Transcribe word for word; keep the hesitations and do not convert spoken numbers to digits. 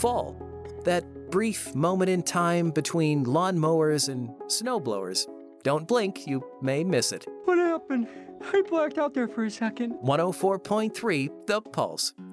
Fall, that brief moment in time between lawnmowers and snowblowers. Don't blink, you may miss it. What happened? I blacked out there for a second. one oh four point three The Pulse.